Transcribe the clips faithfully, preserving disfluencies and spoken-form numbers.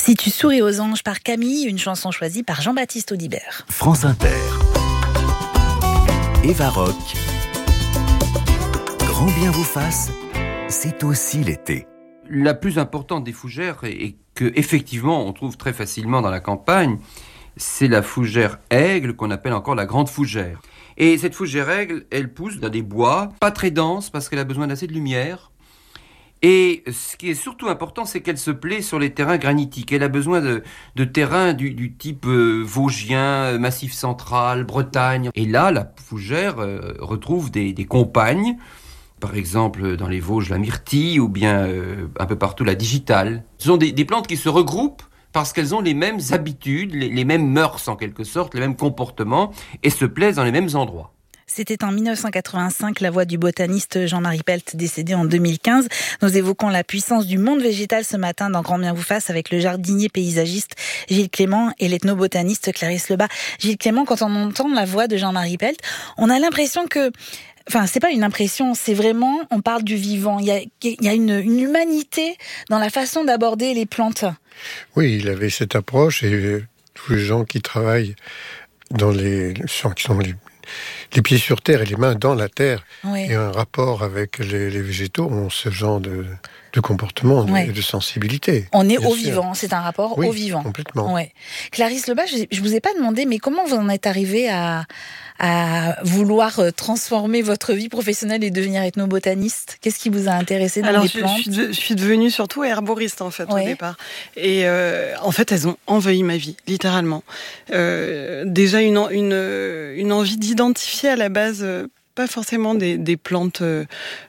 Si tu souris aux anges par Camille, une chanson choisie par Jean-Baptiste Audibert. France Inter. Eva Rock. Grand bien vous fasse, c'est aussi l'été. La plus importante des fougères, et que effectivement on trouve très facilement dans la campagne, c'est la fougère aigle, qu'on appelle encore la grande fougère. Et cette fougère aigle, elle pousse dans des bois, pas très denses parce qu'elle a besoin d'assez de lumière. Et ce qui est surtout important, c'est qu'elle se plaît sur les terrains granitiques. Elle a besoin de, de terrains du, du type euh, vosgien, Massif central, Bretagne. Et là, la fougère euh, retrouve des, des compagnes. Par exemple, dans les Vosges, la myrtille, ou bien euh, un peu partout, la digitale. Ce sont des, des plantes qui se regroupent parce qu'elles ont les mêmes habitudes, les, les mêmes mœurs en quelque sorte, les mêmes comportements, et se plaisent dans les mêmes endroits. C'était en dix-neuf cent quatre-vingt-cinq, la voix du botaniste Jean-Marie Pelt, décédé en deux mille quinze. Nous évoquons la puissance du monde végétal ce matin dans Grand bien vous fasse avec le jardinier paysagiste Gilles Clément et l'ethnobotaniste Clarisse Lebas. Gilles Clément, quand on entend la voix de Jean-Marie Pelt, on a l'impression que... Enfin, c'est pas une impression, c'est vraiment, on parle du vivant. Il y a, il y a une, une humanité dans la façon d'aborder les plantes. Oui, il avait cette approche et tous les gens qui travaillent dans les... qui sont les les pieds sur terre et les mains dans la terre, oui. Et un rapport avec les, les végétaux ont ce genre de, de comportement et oui. de sensibilité. On est au sûr. Vivant, c'est un rapport oui, au vivant. Complètement. Ouais. Clarisse Lebas, je ne vous ai pas demandé, mais comment vous en êtes arrivée à, à vouloir transformer votre vie professionnelle et devenir ethnobotaniste ? Qu'est-ce qui vous a intéressé dans Alors, les je, plantes ? je, suis de, je suis devenue surtout herboriste en fait ouais. au départ. Et euh, en fait, elles ont envahi ma vie, littéralement. Euh, déjà une, une, une envie d'identifier à la base... Euh, pas forcément des, des plantes euh,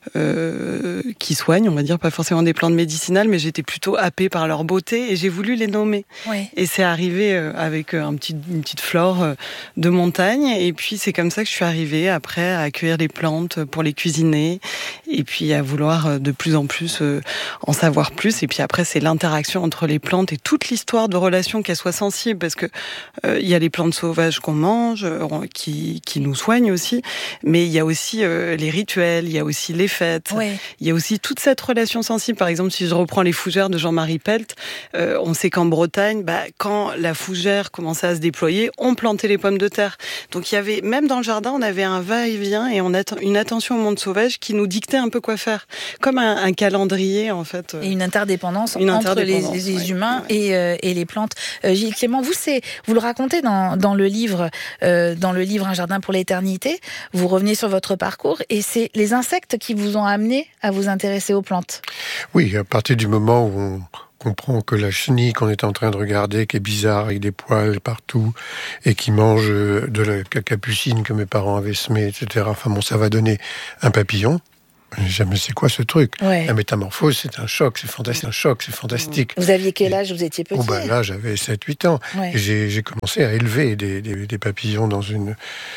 euh, qui soignent, on va dire, pas forcément des plantes médicinales, mais j'étais plutôt happée par leur beauté et j'ai voulu les nommer. Oui. Et c'est arrivé euh, avec un petit, une petite flore euh, de montagne et puis c'est comme ça que je suis arrivée après à accueillir les plantes pour les cuisiner et puis à vouloir euh, de plus en plus euh, en savoir plus. Et puis après, c'est l'interaction entre les plantes et toute l'histoire de relation, qu'elles soient sensibles, parce que euh, il y a les plantes sauvages qu'on mange, euh, qui, qui nous soignent aussi, mais il y a aussi euh, les rituels, il y a aussi les fêtes, oui. Il y a aussi toute cette relation sensible. Par exemple, si je reprends les fougères de Jean-Marie Pelt, euh, on sait qu'en Bretagne, bah, quand la fougère commençait à se déployer, on plantait les pommes de terre. Donc il y avait, même dans le jardin, on avait un va-et-vient et on a une attention au monde sauvage qui nous dictait un peu quoi faire, comme un, un calendrier en fait. Et une interdépendance une entre interdépendance, les, les ouais, humains ouais. Et, euh, et les plantes. Euh, Gilles Clément, vous, c'est, vous le racontez dans, dans le livre, euh, dans le livre Un jardin pour l'éternité. Vous revenez sur votre parcours et c'est les insectes qui vous ont amené à vous intéresser aux plantes. Oui, à partir du moment où on comprend que la chenille qu'on est en train de regarder, qui est bizarre, avec des poils partout, et qui mange de la capucine que mes parents avaient semée, et cetera. Enfin bon, ça va donner un papillon. Jamais c'est quoi ce truc. Ouais. La métamorphose, c'est un choc, c'est fantastique, un choc, c'est fantastique. Vous aviez quel âge ? Vous étiez petit ? Oh ben là, j'avais sept huit ans. Ouais. Et j'ai, j'ai commencé à élever des, des, des papillons dans une...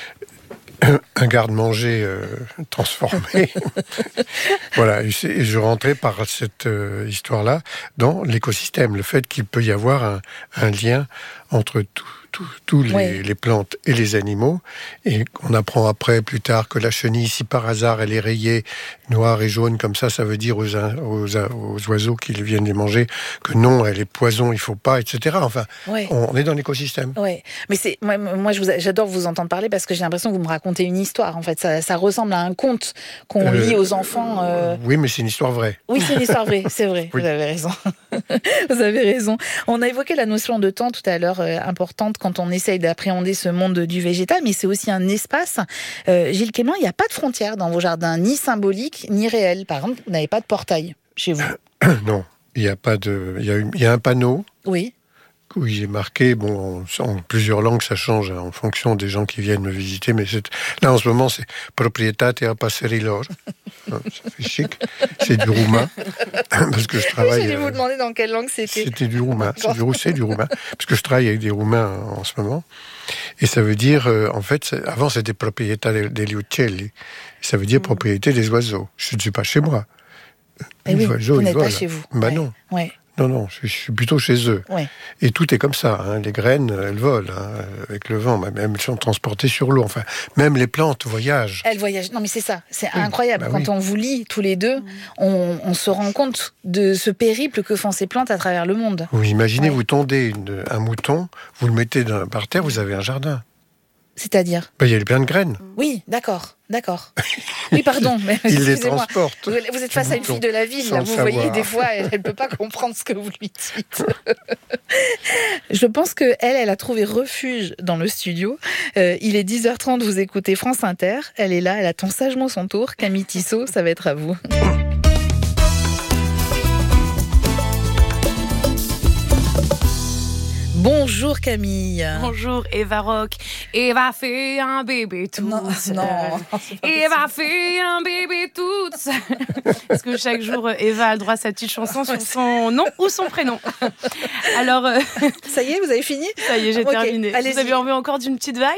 un garde-manger euh, transformé. Voilà, et, et je rentrais par cette euh, histoire-là dans l'écosystème, le fait qu'il peut y avoir un, un lien entre tout. tous les, oui. les plantes et les animaux, et on apprend après, plus tard, que la chenille, si par hasard elle est rayée noire et jaune comme ça, ça veut dire aux, aux, aux oiseaux qui viennent les manger que non, elle est poison, il faut pas, et cetera. Enfin, oui. on est dans l'écosystème. Oui, mais c'est moi, moi je vous, j'adore vous entendre parler parce que j'ai l'impression que vous me racontez une histoire. En fait, ça, ça ressemble à un conte qu'on euh, lit aux enfants. Euh... Oui, mais c'est une histoire vraie. Oui, c'est une histoire vraie, c'est vrai. Oui. Vous avez raison. Vous avez raison. On a évoqué la notion de temps tout à l'heure, euh, importante quand on essaye d'appréhender ce monde du végétal, mais c'est aussi un espace. Euh, Gilles Clément, il n'y a pas de frontières dans vos jardins, ni symboliques, ni réelles. Par exemple, vous n'avez pas de portail chez vous. Non, il y a pas de. Il y a, il y a un panneau. Oui. Où il est marqué, bon, en, en plusieurs langues, ça change en fonction des gens qui viennent me visiter, mais c'est, là, en ce moment, c'est Proprietate a Passerilor. Ça fait chic. C'est du roumain. Parce que je travaille. Oui, j'allais vous demander dans quelle langue c'était. C'était du roumain. C'est du, c'est du roumain. Parce que je travaille avec des roumains en ce moment. Et ça veut dire, euh, en fait, avant, c'était Proprietà degli uccelli. Ça veut dire mmh. propriété des oiseaux. Je ne suis pas chez moi. Et oui, oiseaux, vous n'êtes pas chez vous. Bah ouais. non. Ouais. Non, non, je, je suis plutôt chez eux. Ouais. Et tout est comme ça. Hein. Les graines, elles volent hein, avec le vent. Même elles sont transportées sur l'eau. Enfin, même les plantes voyagent. Elles voyagent. Non, mais c'est ça. C'est oui. incroyable. Bah Quand oui. on vous lit tous les deux, on, on se rend compte de ce périple que font ces plantes à travers le monde. Vous imaginez, Ouais. vous tondez une, un mouton, vous le mettez dans, par terre, vous avez un jardin. C'est-à-dire ? Ben, il y a plein de graines. Oui, d'accord, d'accord. Oui, pardon, mais Il les excusez-moi. transporte. Vous, vous êtes face à une fille de la ville, Sans là, le vous voyez, savoir. des fois, elle ne peut pas comprendre ce que vous lui dites. Je pense qu'elle, elle a trouvé refuge dans le studio. Euh, il est dix heures trente, vous écoutez France Inter. Elle est là, elle attend sagement son tour. Camille Tissot, ça va être à vous. Bonjour Camille. Bonjour Eva Rock. Eva fait un bébé tout Non, seul. non. Eva fait un bébé tout seul. Parce que chaque jour, Eva a le droit à sa petite chanson sur son nom ou son prénom. Alors, euh, Ça y est, vous avez fini ? ça y est, j'ai Ok, terminé. allez-y. Vous avez envie encore d'une petite vibe ?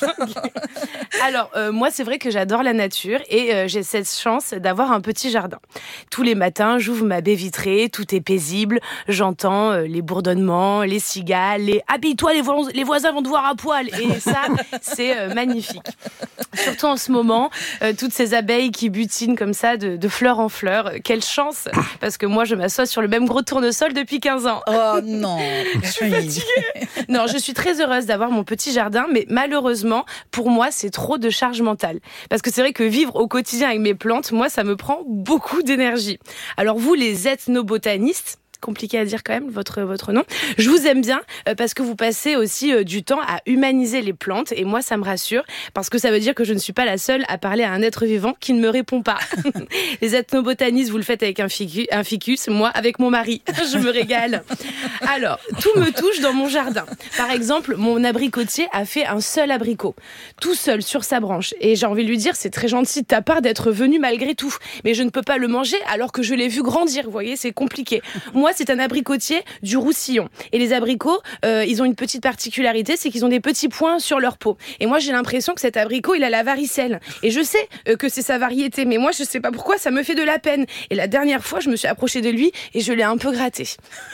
Alors, euh, moi, c'est vrai que j'adore la nature et euh, j'ai cette chance d'avoir un petit jardin. Tous les matins, j'ouvre ma baie vitrée, tout est paisible, j'entends euh, les bourdonnements, les cigales, les « habille-toi, les, vo- les voisins vont te voir à poil » et ça, c'est euh, magnifique. Surtout en ce moment, euh, toutes ces abeilles qui butinent comme ça de, de fleur en fleur. Quelle chance, parce que moi, je m'assois sur le même gros tournesol depuis quinze ans. Oh non. Je suis fatiguée. Non, je suis très heureuse d'avoir mon petit jardin, mais malheureusement, pour moi, c'est trop de charge mentale. Parce que c'est vrai que vivre au quotidien avec mes plantes, moi, ça me prend beaucoup d'énergie. Alors vous, les ethnobotanistes, compliqué à dire quand même votre votre nom. Je vous aime bien euh, parce que vous passez aussi euh, du temps à humaniser les plantes et moi ça me rassure parce que ça veut dire que je ne suis pas la seule à parler à un être vivant qui ne me répond pas. Les ethnobotanistes, vous le faites avec un ficus, un ficus, moi avec mon mari. Je me régale. Alors, tout me touche dans mon jardin. Par exemple, mon abricotier a fait un seul abricot, tout seul sur sa branche et j'ai envie de lui dire c'est très gentil de ta part d'être venu malgré tout, mais je ne peux pas le manger alors que je l'ai vu grandir, vous voyez, c'est compliqué. Moi, c'est un abricotier du Roussillon. Et les abricots, euh, ils ont une petite particularité, c'est qu'ils ont des petits points sur leur peau. Et moi, j'ai l'impression que cet abricot, il a la varicelle. Et je sais euh, que c'est sa variété, mais moi, je sais pas pourquoi, ça me fait de la peine. Et la dernière fois, je me suis approchée de lui et je l'ai un peu gratté.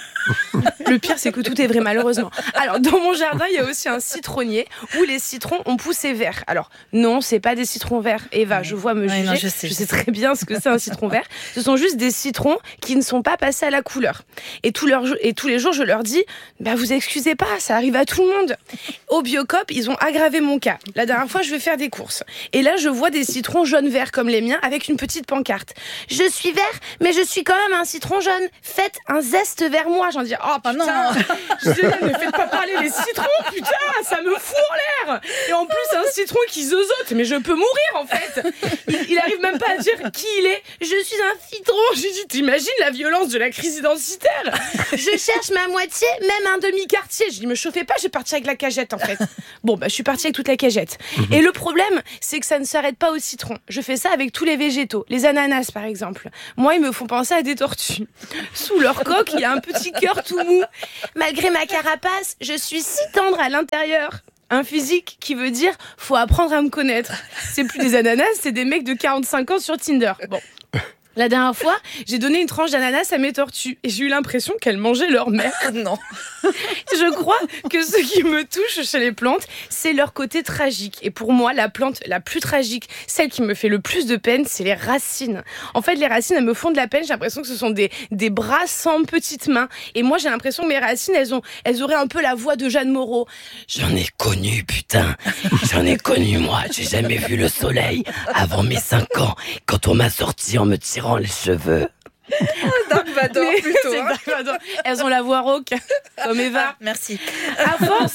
Le pire, c'est que tout est vrai, malheureusement. Alors, dans mon jardin, il y a aussi un citronnier où les citrons ont poussé verts. Alors, non, c'est pas des citrons verts. Eva, je vois me Oui, juger. non, je sais, je je sais sais. très bien ce que c'est un citron vert. Ce sont juste des citrons qui ne sont pas passés à la couleur. Et, tout leur, et tous les jours, je leur dis, bah, vous excusez pas, ça arrive à tout le monde. Au Biocop, ils ont aggravé mon cas. La dernière fois, je vais faire des courses. Et là, je vois des citrons jaunes-verts comme les miens avec une petite pancarte. Je suis vert, mais je suis quand même un citron jaune. Faites un zeste vers moi. J'en dis, oh putain, non. je dis, ne faites pas parler les citrons, putain, ça me fout en l'air. Et en plus, un citron qui zozote, mais je peux mourir en fait. Il, il arrive même pas à dire qui il est. Je suis un citron. J'ai dit, t'imagines la violence de la crise identitaire. Je cherche ma moitié, même un demi-quartier. Je dis, me chauffez pas, je vais partir avec la cagette en fait. Bon, bah je suis partie avec toute la cagette. Et le problème, c'est que ça ne s'arrête pas au citron. Je fais ça avec tous les végétaux. Les ananas par exemple. Moi, ils me font penser à des tortues. Sous leur coque, il y a un petit cœur tout mou. Malgré ma carapace, je suis si tendre à l'intérieur. Un physique qui veut dire faut apprendre à me connaître. C'est plus des ananas, c'est des mecs de quarante-cinq ans sur Tinder. Bon. La dernière fois, j'ai donné une tranche d'ananas à mes tortues et j'ai eu l'impression qu'elles mangeaient leur mère. Non. Je crois que ce qui me touche chez les plantes, c'est leur côté tragique. Et pour moi, la plante la plus tragique, celle qui me fait le plus de peine, c'est les racines. En fait, les racines, elles me font de la peine. J'ai l'impression que ce sont des, des bras sans petites mains. Et moi, j'ai l'impression que mes racines, elles, ont, elles auraient un peu la voix de Jeanne Moreau. J'en ai connu, putain. J'en ai connu, moi. J'ai jamais vu le soleil avant mes cinq ans, quand on m'a sorti en me tirant les cheveux. Dark Vador Mais plutôt. c'est hein. Dark Vador. Elles ont la voix rauque, comme Eva. Ah, merci. À force,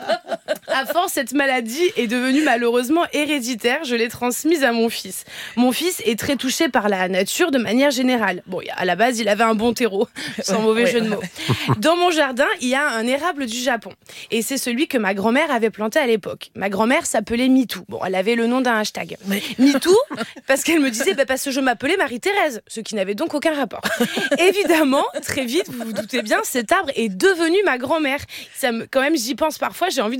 à force, cette maladie est devenue malheureusement héréditaire. Je l'ai transmise à mon fils. Mon fils est très touché par la nature de manière générale. Bon, à la base, il avait un bon terreau, sans mauvais Ouais. jeu de mots. Dans mon jardin, il y a un érable du Japon. Et c'est celui que ma grand-mère avait planté à l'époque. Ma grand-mère s'appelait Mitou. Bon, elle avait le nom d'un hashtag. Oui. Mitou, parce qu'elle me disait, bah, parce que je m'appelais Marie-Thérèse, ce qui n'avait donc aucun rapport. Évidemment, très vite, vous vous doutez bien, cet arbre est devenu ma grand-mère. Ça me, quand même, j'y pense parfois, j'ai envie de mettre une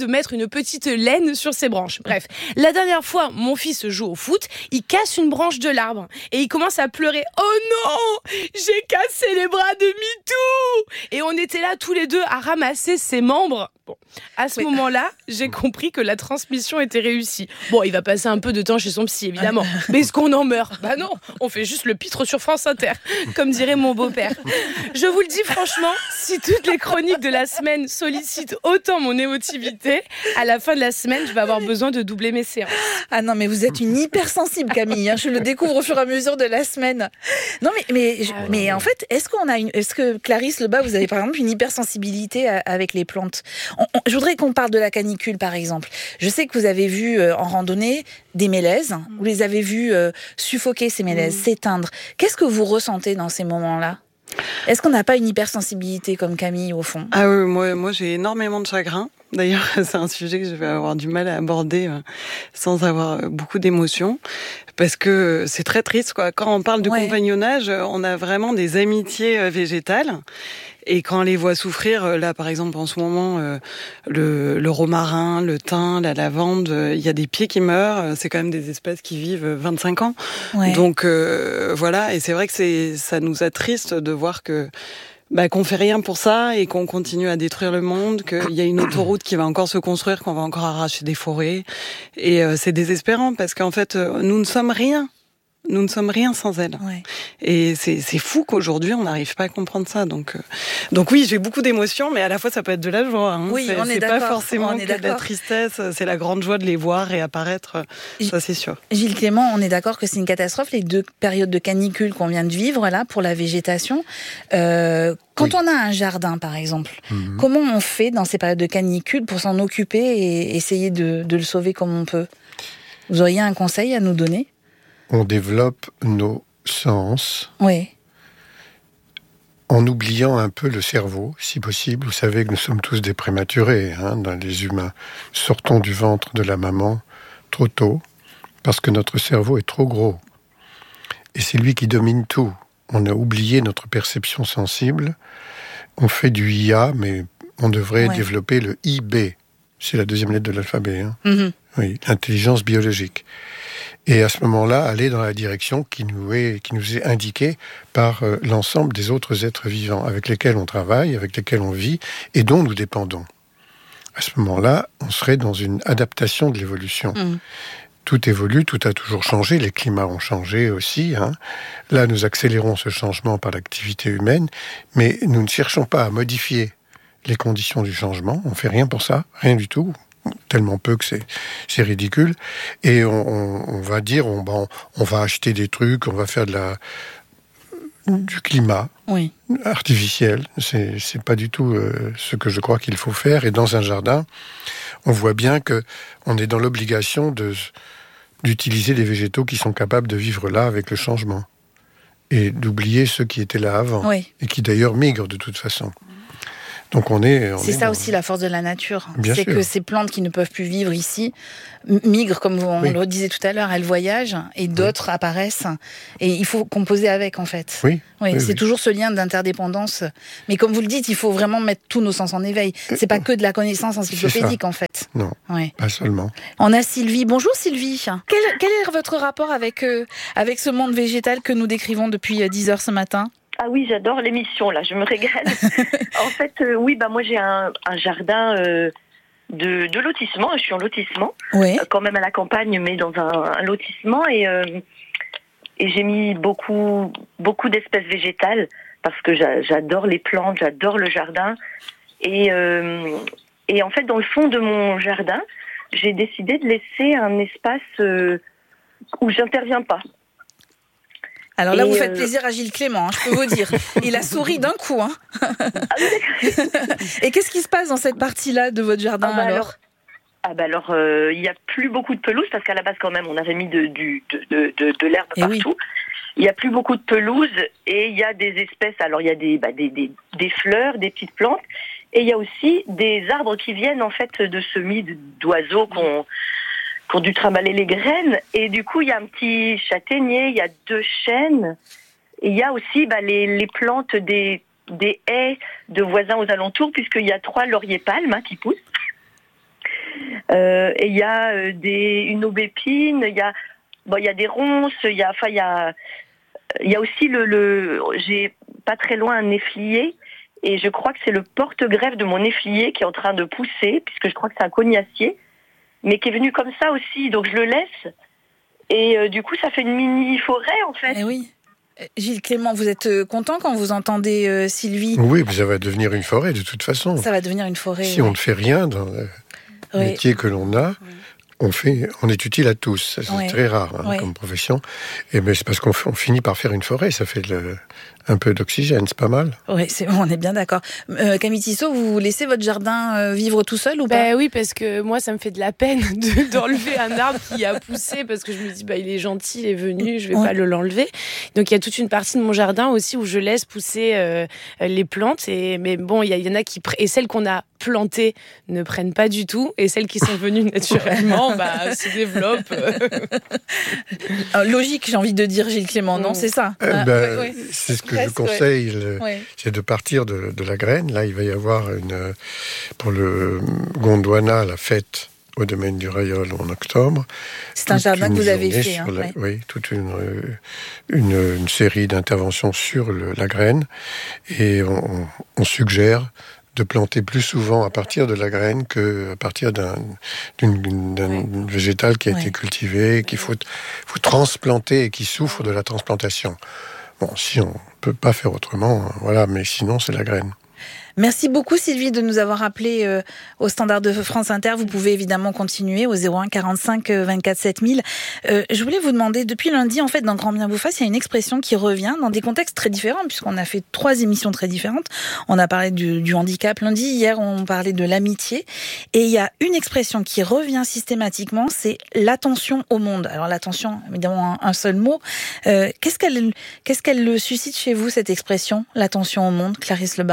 petites laines sur ses branches. Bref, la dernière fois, mon fils joue au foot, il casse une branche de l'arbre et il commence à pleurer. Oh non, j'ai cassé les bras de Mitou! Et on était là tous les deux à ramasser ses membres. Bon, à ce oui. moment-là, j'ai compris que la transmission était réussie. Bon, il va passer un peu de temps chez son psy, évidemment. Mais est-ce qu'on en meurt? Bah non, on fait juste le pitre sur France Inter, comme dirait mon beau-père. Je vous le dis franchement, si toutes les chroniques de la semaine sollicitent autant mon émotivité, à la fin de la semaine, je vais avoir besoin de doubler mes séances. Ah non, mais vous êtes une hypersensible, Camille. Hein, je le découvre au fur et à mesure de la semaine. Non, mais, mais, ah, mais non. En fait, est-ce qu'on a une, est-ce que Clarisse Lebas, vous avez par exemple une hypersensibilité à, avec les plantes? on, on, Je voudrais qu'on parle de la canicule, par exemple. Je sais que vous avez vu euh, en randonnée des mélèzes. Mmh. Vous les avez vus euh, suffoquer ces mélèzes, mmh. s'éteindre. Qu'est-ce que vous ressentez dans ces moments-là? Est-ce qu'on n'a pas une hypersensibilité comme Camille, au fond? Ah oui, moi, moi j'ai énormément de chagrin. D'ailleurs, c'est un sujet que je vais avoir du mal à aborder euh, sans avoir beaucoup d'émotions, parce que c'est très triste, quoi. Quand on parle de ouais. compagnonnage, on a vraiment des amitiés végétales. Et quand on les voit souffrir, là par exemple en ce moment, euh, le, le romarin, le thym, la lavande, il euh, y a des pieds qui meurent. C'est quand même des espèces qui vivent vingt-cinq ans. Ouais. Donc euh, voilà, et c'est vrai que c'est, ça nous attriste de voir que bah, qu'on fait rien pour ça et qu'on continue à détruire le monde, qu'il y a une autoroute qui va encore se construire, qu'on va encore arracher des forêts. Et euh, c'est désespérant parce qu'en fait, euh, nous ne sommes rien. Nous ne sommes rien sans elle. Ouais. Et c'est, c'est fou qu'aujourd'hui, on n'arrive pas à comprendre ça. Donc, euh, donc oui, j'ai beaucoup d'émotions, mais à la fois, ça peut être de la joie. Hein. Oui, c'est, on est c'est d'accord. pas forcément on est que de la tristesse. C'est la grande joie de les voir réapparaître. Ça, c'est sûr. Gilles Clément, on est d'accord que c'est une catastrophe, les deux périodes de canicule qu'on vient de vivre, là, pour la végétation. Euh, quand oui. on a un jardin, par exemple, mm-hmm. comment on fait dans ces périodes de canicule pour s'en occuper et essayer de, de le sauver comme on peut? Vous auriez un conseil à nous donner? On développe nos sens oui. en oubliant un peu le cerveau, si possible. Vous savez que nous sommes tous des prématurés, hein, dans les humains. Sortons du ventre de la maman trop tôt, parce que notre cerveau est trop gros. Et c'est lui qui domine tout. On a oublié notre perception sensible. On fait du I A, mais on devrait ouais. développer le I B. C'est la deuxième lettre de l'alphabet. Hein. Mm-hmm. Oui, l'intelligence biologique. Et à ce moment-là, aller dans la direction qui nous est, qui nous est indiquée par euh, l'ensemble des autres êtres vivants avec lesquels on travaille, avec lesquels on vit et dont nous dépendons. À ce moment-là, on serait dans une adaptation de l'évolution. Mmh. Tout évolue, tout a toujours changé, les climats ont changé aussi. Hein. Là, nous accélérons ce changement par l'activité humaine, mais nous ne cherchons pas à modifier les conditions du changement. On ne fait rien pour ça, rien du tout. Tellement peu que c'est, c'est ridicule. Et on, on, on va dire, on, on, on va acheter des trucs, on va faire de la, du climat oui. artificiel. C'est, c'est pas du tout euh, ce que je crois qu'il faut faire. Et dans un jardin, on voit bien que on est dans l'obligation de, d'utiliser des végétaux qui sont capables de vivre là avec le changement. Et d'oublier ceux qui étaient là avant. Oui. Et qui d'ailleurs migrent de toute façon. Donc on est, on c'est est ça dans... aussi la force de la nature. Bien c'est sûr. que ces plantes qui ne peuvent plus vivre ici migrent, comme on oui. le disait tout à l'heure, elles voyagent et d'autres oui. apparaissent. Et il faut composer avec, en fait. Oui. Oui, oui c'est oui. toujours ce lien d'interdépendance. Mais comme vous le dites, il faut vraiment mettre tous nos sens en éveil. C'est pas que de la connaissance encyclopédique, en fait. Non, oui. pas seulement. On a Sylvie. Bonjour Sylvie. Quel, quel est votre rapport avec, euh, avec ce monde végétal que nous décrivons depuis dix heures ce matin ? Ah oui, j'adore l'émission, là, je me régale. En fait, euh, oui, bah moi j'ai un, un jardin euh, de, de lotissement, je suis en lotissement, oui. euh, quand même à la campagne, mais dans un, un lotissement, et, euh, et j'ai mis beaucoup, beaucoup d'espèces végétales, parce que j'a, j'adore les plantes, j'adore le jardin, et, euh, et en fait, dans le fond de mon jardin, j'ai décidé de laisser un espace euh, où j'interviens pas. Alors là, et vous faites euh... plaisir à Gilles Clément, hein, je peux vous dire. Il a souri d'un coup. Hein. Et qu'est-ce qui se passe dans cette partie-là de votre jardin, ah bah alors, alors Ah bah alors, il euh, n'y a plus beaucoup de pelouse, parce qu'à la base, quand même, on avait mis de, du, de, de, de, de l'herbe et partout. Il oui. n'y a plus beaucoup de pelouse, et il y a des espèces, alors il y a des, bah, des, des, des fleurs, des petites plantes, et il y a aussi des arbres qui viennent, en fait, de semis d'oiseaux qu'on... qui ont dû trimballer les graines, et du coup il y a un petit châtaignier, il y a deux chênes, et il y a aussi bah, les, les plantes des, des haies de voisins aux alentours, puisqu'il y a trois lauriers palmes hein, qui poussent. Euh, et il y a euh, des, une aubépine, il y a, bon, il y a des ronces, il y a, enfin, il y a, il y a aussi le, le, j'ai pas très loin un néflier, et je crois que c'est le porte-greffe de mon néflier qui est en train de pousser, puisque je crois que c'est un cognacier, mais qui est venu comme ça aussi, donc je le laisse, et euh, du coup, ça fait une mini-forêt, en fait. Eh oui. Gilles Clément, vous êtes content quand vous entendez euh, Sylvie ? Oui, mais ça va devenir une forêt de toute façon. Ça va devenir une forêt. Si ouais. on ne fait rien dans le oui. métier que l'on a, on, fait, on est utile à tous. C'est oui. très rare hein, oui. comme profession. Et ben, c'est parce qu'on on finit par faire une forêt, ça fait le, un peu d'oxygène, c'est pas mal. Oui, c'est, on est bien d'accord. Euh, Camille Tissot, vous laissez votre jardin euh, vivre tout seul ou pas ? Bah oui, parce que moi, ça me fait de la peine de, d'enlever un arbre qui a poussé, parce que je me dis, bah, il est gentil, il est venu, je vais ouais. pas le l'enlever. Donc il y a toute une partie de mon jardin aussi où je laisse pousser euh, les plantes. Et, mais bon, il y, y en a qui... Et celles qu'on a plantées ne prennent pas du tout. Et celles qui sont venues naturellement bah, se développent. Logique, j'ai envie de dire, Gilles Clément, non, c'est ça euh, ah, ben, ouais, ouais. C'est ce que Presque, je conseille, ouais. Le, ouais. c'est de partir de, de la graine. Là, il va y avoir une, pour le Gondwana, la fête au domaine du Rayol en octobre. C'est un jardin que vous avez fait. Hein, la, ouais. Oui, toute une, une, une série d'interventions sur le, la graine. Et on, on suggère de planter plus souvent à partir de la graine qu'à partir d'un, d'une, d'un ouais. végétal qui a ouais. été cultivé, qu'il faut, faut transplanter et qui souffre de la transplantation. Bon, si on ne peut pas faire autrement, voilà, mais sinon c'est la graine. Merci beaucoup Sylvie de nous avoir appelé euh, au standard de France Inter. Vous pouvez évidemment continuer au zéro un quarante-cinq vingt-quatre sept mille. Euh, je voulais vous demander, depuis lundi en fait dans Grand Bien vous fasse, il y a une expression qui revient dans des contextes très différents puisqu'on a fait trois émissions très différentes. On a parlé du, du handicap lundi, hier on parlait de l'amitié et il y a une expression qui revient systématiquement, c'est l'attention au monde. Alors l'attention, évidemment un, un seul mot. Euh, qu'est-ce qu'elle, qu'est-ce qu'elle suscite chez vous cette expression, l'attention au monde, Clarisse Lebas ?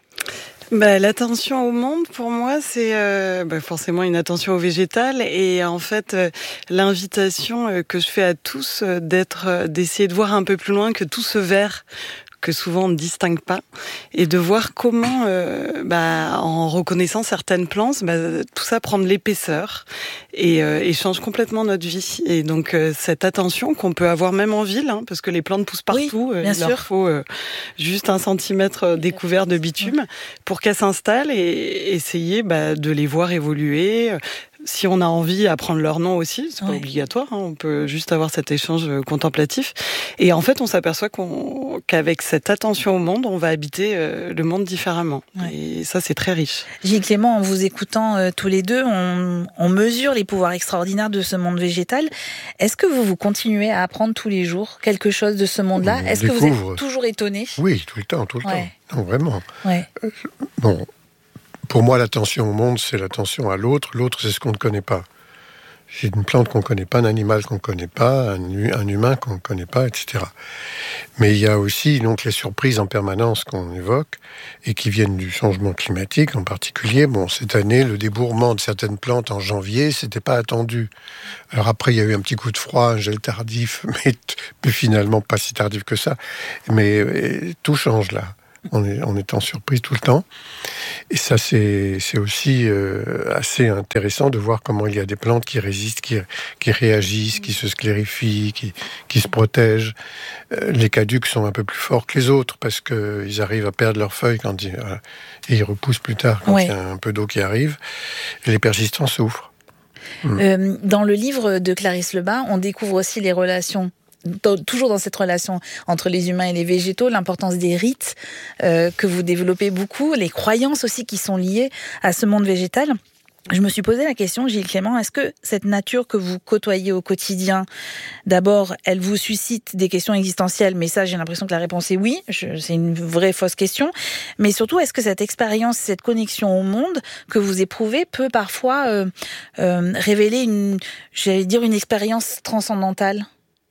Bah, l'attention au monde, pour moi, c'est euh, bah, forcément une attention au végétal et en fait euh, l'invitation euh, que je fais à tous euh, d'être, euh, d'essayer de voir un peu plus loin que tout ce vert que souvent on ne distingue pas, et de voir comment, euh, bah, en reconnaissant certaines plantes, bah, tout ça prend de l'épaisseur et, euh, et change complètement notre vie. Et donc euh, cette attention qu'on peut avoir même en ville, hein, parce que les plantes poussent partout, oui, euh, il sûr. leur faut euh, juste un centimètre découvert de bitume pour qu'elles s'installent et essayer bah, de les voir évoluer. Si on a envie, apprendre leur nom aussi, c'est pas ouais. obligatoire, hein, on peut juste avoir cet échange contemplatif. Et en fait, on s'aperçoit qu'on, qu'avec cette attention au monde, on va habiter euh, le monde différemment. Ouais. Et ça, c'est très riche. Gilles Clément, en vous écoutant euh, tous les deux, on, on mesure les pouvoirs extraordinaires de ce monde végétal. Est-ce que vous, vous continuez à apprendre tous les jours quelque chose de ce monde-là ? Est-ce découvre... que vous êtes toujours étonné ? Oui, tout le temps, tout le ouais. temps. Non, vraiment. Ouais. Euh, bon... Pour moi, l'attention au monde, c'est l'attention à l'autre. L'autre, c'est ce qu'on ne connaît pas. C'est une plante qu'on ne connaît pas, un animal qu'on ne connaît pas, un, un humain qu'on ne connaît pas, et cetera. Mais il y a aussi donc les surprises en permanence qu'on évoque et qui viennent du changement climatique en particulier. Bon, cette année, le débourrement de certaines plantes en janvier, c'était pas attendu. Alors après, il y a eu un petit coup de froid, un gel tardif, mais, mais finalement pas si tardif que ça. Mais et, tout change là. On est, on est en surprise tout le temps. Et ça, c'est, c'est aussi euh, assez intéressant de voir comment il y a des plantes qui résistent, qui, qui réagissent, qui se sclérifient, qui, qui se protègent. Euh, les caducs sont un peu plus forts que les autres parce qu'ils arrivent à perdre leurs feuilles quand ils, euh, et ils repoussent plus tard quand ouais. il y a un peu d'eau qui arrive. Et les persistants souffrent. Mmh. Euh, dans le livre de Clarisse Lebas, on découvre aussi les relations toujours dans cette relation entre les humains et les végétaux, l'importance des rites euh, que vous développez beaucoup, les croyances aussi qui sont liées à ce monde végétal. Je me suis posé la question, Gilles Clément, est-ce que cette nature que vous côtoyez au quotidien, d'abord, elle vous suscite des questions existentielles, mais ça, j'ai l'impression que la réponse est oui, je, c'est une vraie fausse question, mais surtout, est-ce que cette expérience, cette connexion au monde que vous éprouvez peut parfois euh, euh, révéler une, j'allais dire, une expérience transcendantale ?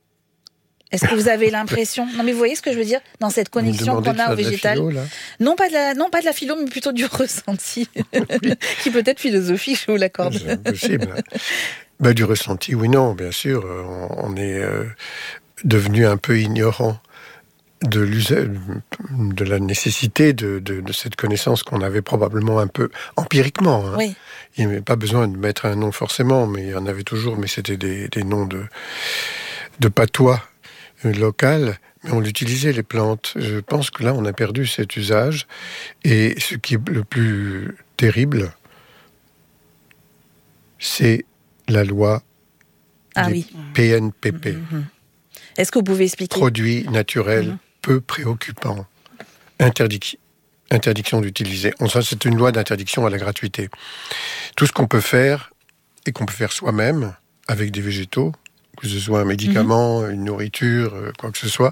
Est-ce que vous avez l'impression... Non, mais vous voyez ce que je veux dire dans cette connexion qu'on a au végétal. Philo, non, pas de la, non, pas de la philo, mais plutôt du ressenti, qui peut être philosophique, je vous l'accorde. C'est impossible. Ben, du ressenti, oui, non, bien sûr. On, on est euh, devenu un peu ignorant de l'usage, de la nécessité de, de, de cette connaissance qu'on avait probablement un peu empiriquement. Hein. Oui. Il n'y avait pas besoin de mettre un nom forcément, mais il y en avait toujours, mais c'était des, des noms de, de patois local, mais on l'utilisait, les plantes. Je pense que là, on a perdu cet usage. Et ce qui est le plus terrible, c'est la loi ah, des oui. P N P P. Mm-hmm. Est-ce que vous pouvez expliquer ? Produits naturels mm-hmm. peu préoccupants. Interdic- interdiction d'utiliser. On sait, c'est une loi d'interdiction à la gratuité. Tout ce qu'on peut faire, et qu'on peut faire soi-même, avec des végétaux, que ce soit un médicament, mmh. une nourriture, quoi que ce soit,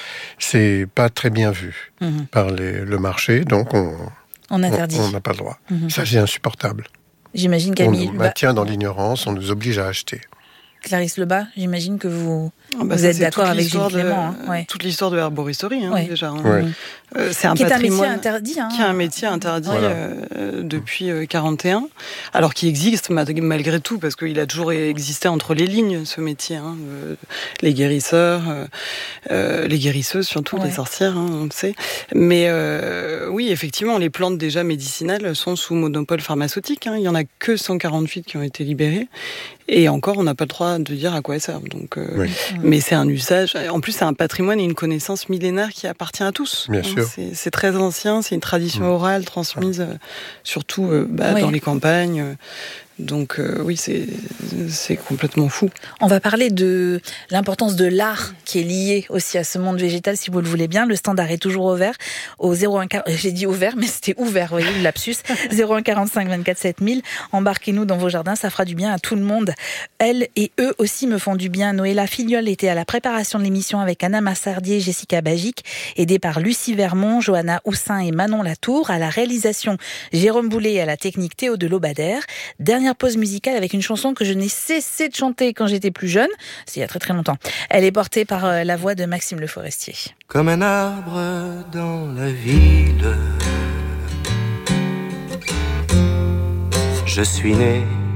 c'est pas très bien vu mmh. par les, le marché, donc on on interdit. On n'a pas le droit. Mmh. Ça, c'est insupportable. J'imagine Camille. On nous maintient dans l'ignorance, on nous oblige à acheter. Clarisse Lebas, j'imagine que vous, ah bah vous ça, êtes d'accord avec Gilles Clément. De, hein. ouais. Toute l'histoire de l'herboristerie, hein, ouais. déjà. Hein. Ouais. Euh, c'est un qui patrimoine est un métier interdit. Hein. Qui est un métier interdit voilà. euh, depuis euh, quarante et un, alors qu'il existe malgré tout, parce qu'il a toujours existé entre les lignes, ce métier. Hein, euh, les guérisseurs, euh, euh, les guérisseuses surtout, ouais. les sorcières, hein, on le sait. Mais euh, oui, effectivement, les plantes déjà médicinales sont sous monopole pharmaceutique. Hein. Il n'y en a que cent quarante-huit qui ont été libérées. Et encore, on n'a pas le droit de dire à quoi elles servent. Donc, euh, oui. Mais c'est un usage. En plus, c'est un patrimoine et une connaissance millénaire qui appartient à tous. Bien sûr. C'est, c'est très ancien. C'est une tradition orale transmise, euh, surtout euh, bah, oui. dans les campagnes. Euh, Donc euh, oui, c'est, c'est complètement fou. On va parler de l'importance de l'art qui est lié aussi à ce monde végétal, si vous le voulez bien. Le standard est toujours ouvert au zéro un, j'ai dit ouvert, mais c'était ouvert, vous voyez, le lapsus. zéro un quarante-cinq vingt-quatre sept mille. Embarquez-nous dans vos jardins, ça fera du bien à tout le monde. Elles et eux aussi me font du bien. Noëlla Filiol était à la préparation de l'émission avec Anna Massardier, Jessica Bagic, aidée par Lucie Vermont, Johanna Houssin et Manon Latour. À la réalisation, Jérôme Boulet et à la technique, Théo de Lobadère. Dernière pause musicale avec une chanson que je n'ai cessé de chanter quand j'étais plus jeune, c'est il y a très très longtemps. Elle est portée par euh, la voix de Maxime Le Forestier. Comme un arbre dans la ville, je suis né